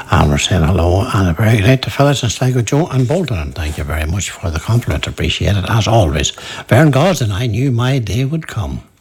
And we're saying hello and a very great to fellas in Sligo, Joe and Bolton. And thank you very much for the compliment. Appreciate it, as always. Vern Gosden, I knew my day would come.